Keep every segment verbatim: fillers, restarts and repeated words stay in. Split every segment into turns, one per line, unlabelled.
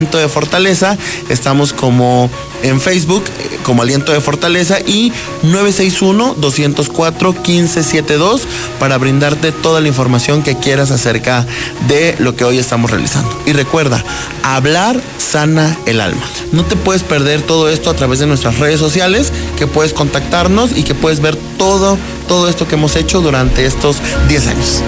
Aliento de Fortaleza, estamos como en Facebook como Aliento de Fortaleza y nueve seis uno, dos cero cuatro, uno cinco siete dos para brindarte toda la información que quieras acerca de lo que hoy estamos realizando. Y recuerda, hablar sana el alma. No te puedes perder todo esto a través de nuestras redes sociales, que puedes contactarnos y que puedes ver todo, todo esto que hemos hecho durante estos diez años.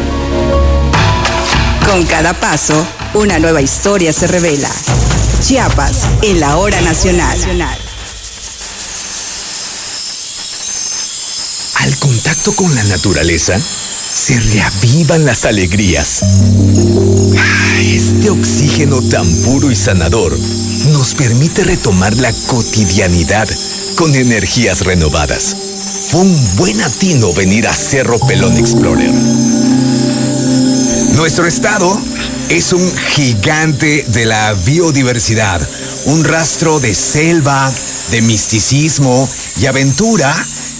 Con cada paso, una nueva historia se revela. Chiapas en la hora nacional.
Al contacto con la naturaleza, se reavivan las alegrías. Este oxígeno tan puro y sanador nos permite retomar la cotidianidad con energías renovadas. Fue un buen atino venir a Cerro Pelón Explorer. Nuestro estado es un gigante de la biodiversidad, un rastro de selva, de misticismo y aventura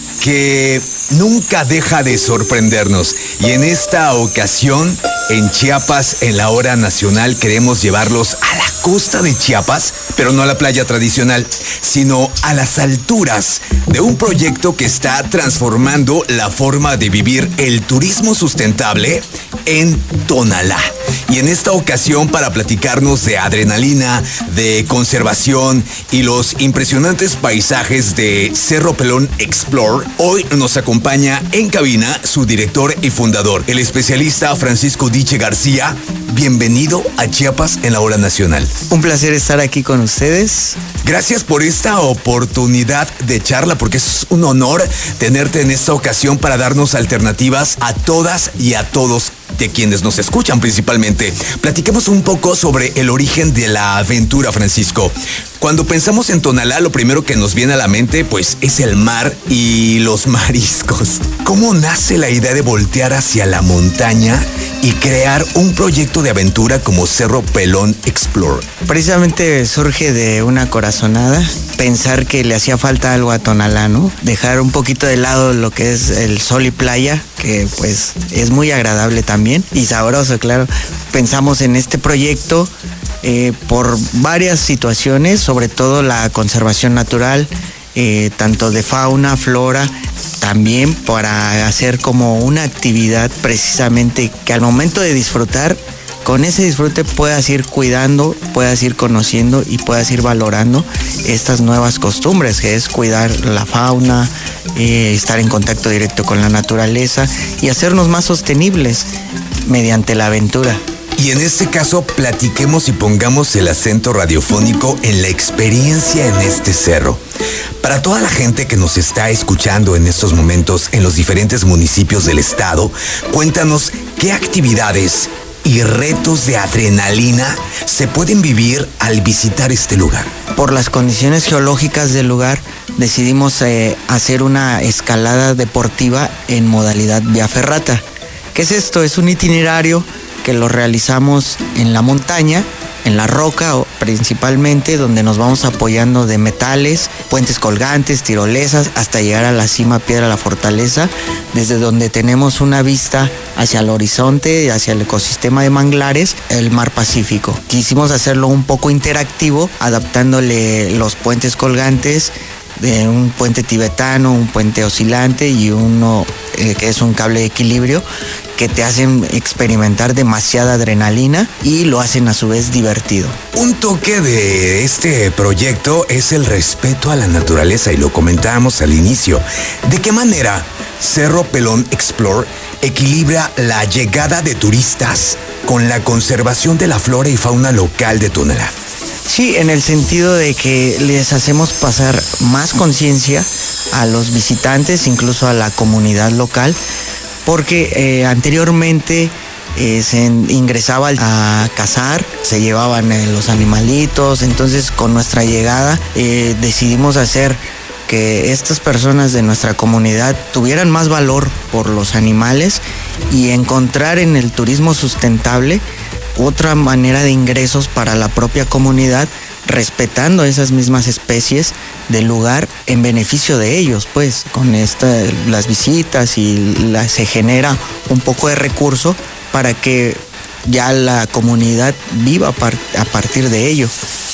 que nunca deja de sorprendernos. Y en esta ocasión, en Chiapas, en la hora nacional, queremos llevarlos a la costa de Chiapas, pero no a la playa tradicional, sino a las alturas de un proyecto que está transformando la forma de vivir el turismo sustentable en Tonalá. Y en esta ocasión, para platicarnos de adrenalina, de conservación y los impresionantes paisajes de Cerro Pelón Explore, hoy nos acompaña en cabina su director y fundador, el especialista Francisco Diche García. Bienvenido a Chiapas en la hora nacional.
Un placer estar aquí con ustedes.
Gracias por esta oportunidad de charla, porque es un honor tenerte en esta ocasión para darnos alternativas a todas y a todos de quienes nos escuchan principalmente. Platiquemos un poco sobre el origen de la aventura, Francisco. Cuando pensamos en Tonalá, lo primero que nos viene a la mente, pues, es el mar y los mariscos. ¿Cómo nace la idea de voltear hacia la montaña y crear un proyecto de aventura como Cerro Pelón Explore?
Precisamente surge de una corazonada, pensar que le hacía falta algo a Tonalá, ¿no? Dejar un poquito de lado lo que es el sol y playa, que pues es muy agradable también y sabroso, claro. Pensamos en este proyecto eh, por varias situaciones, sobre todo la conservación natural, eh, tanto de fauna, flora, también para hacer como una actividad precisamente que al momento de disfrutar, con ese disfrute puedas ir cuidando, puedas ir conociendo y puedas ir valorando estas nuevas costumbres, que es cuidar la fauna, eh, estar en contacto directo con la naturaleza y hacernos más sostenibles mediante la aventura.
Y en este caso, platiquemos y pongamos el acento radiofónico en la experiencia en este cerro. Para toda la gente que nos está escuchando en estos momentos en los diferentes municipios del estado, cuéntanos qué actividades y retos de adrenalina se pueden vivir al visitar este lugar.
Por las condiciones geológicas del lugar, decidimos eh, hacer una escalada deportiva en modalidad vía ferrata. ¿Qué es esto? Es un itinerario que lo realizamos en la montaña, en la roca principalmente, donde nos vamos apoyando de metales, puentes colgantes, tirolesas, hasta llegar a la cima Piedra La Fortaleza, desde donde tenemos una vista hacia el horizonte, hacia el ecosistema de manglares, el mar Pacífico. Quisimos hacerlo un poco interactivo, adaptándole los puentes colgantes, de un puente tibetano, un puente oscilante y uno eh, que es un cable de equilibrio, que te hacen experimentar demasiada adrenalina y lo hacen a su vez divertido.
Un toque de este proyecto es el respeto a la naturaleza, y lo comentábamos al inicio. ¿De qué manera Cerro Pelón Explore equilibra la llegada de turistas con la conservación de la flora y fauna local de Tonalá?
Sí, en el sentido de que les hacemos pasar más conciencia a los visitantes, incluso a la comunidad local, porque eh, anteriormente eh, se ingresaba a cazar, se llevaban eh, los animalitos. Entonces, con nuestra llegada eh, decidimos hacer que estas personas de nuestra comunidad tuvieran más valor por los animales y encontrar en el turismo sustentable otra manera de ingresos para la propia comunidad, respetando esas mismas especies del lugar en beneficio de ellos. Pues con esta, las visitas y la, se genera un poco de recurso para que ya la comunidad viva a, par- a partir de ello.